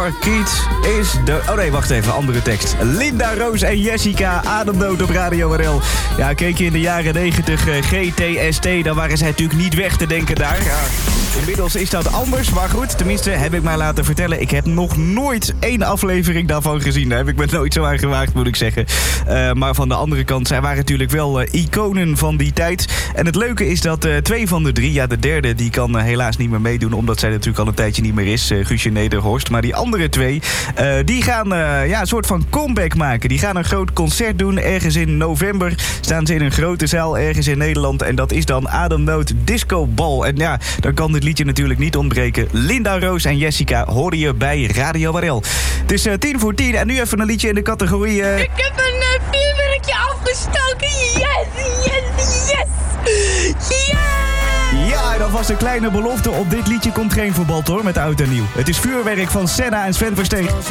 For Kids is de... Oh nee, wacht even, andere tekst. Linda, Roos en Jessica, Ademnood op Radio RL. Ja, keek je in de jaren 90 GTST, dan waren zij natuurlijk niet weg te denken daar. Ja, inmiddels is dat anders, maar goed, tenminste heb ik mij laten vertellen. Ik heb nog nooit 1 aflevering daarvan gezien. Daar heb ik me nooit zo aan gewaagd, moet ik zeggen. Maar van de andere kant, zij waren natuurlijk wel iconen van die tijd. En het leuke is dat 2 van de 3, ja, de derde, die kan helaas niet meer meedoen, omdat zij natuurlijk al een tijdje niet meer is, Guusje Nederhorst. Maar die andere 2, die gaan een soort van comeback maken. Die gaan een groot concert doen, ergens in november. Staan ze in een grote zaal ergens in Nederland. En dat is dan Ademnood Disco Ball. En ja, dan kan dit liedje natuurlijk niet ontbreken. Linda, Roos en Jessica horen je bij Radio RL. Het is 10:10 en nu even een liedje in de categorie... Ik heb een vuurwerkje afgestoken. Yes, yes, yes. Yes! Ja, en alvast een kleine belofte. Op dit liedje komt geen verbod hoor, met oud en nieuw. Het is vuurwerk van Senna en Sven Versteeg.